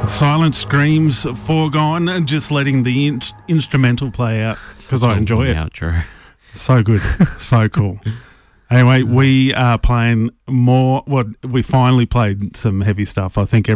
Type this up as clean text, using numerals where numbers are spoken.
Silent screams foregone, and just letting the instrumental play out because I enjoy it. Outro. So good. So cool. Anyway, we are playing more. We finally played some heavy stuff. I think